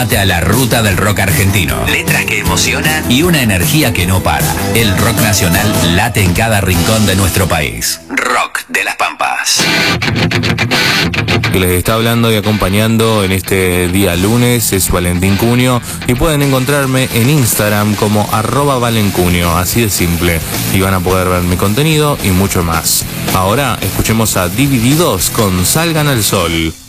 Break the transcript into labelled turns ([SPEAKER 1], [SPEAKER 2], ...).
[SPEAKER 1] Sumate a la ruta del rock argentino. Letras que emocionan y una energía que no para. El rock nacional late en cada rincón de nuestro país. Rock de las Pampas.
[SPEAKER 2] Que les está hablando y acompañando en este día lunes es Valentín Cunio, y pueden encontrarme en Instagram como @valencunio, así de simple, y van a poder ver mi contenido y mucho más. Ahora escuchemos a Divididos con Salgan al Sol.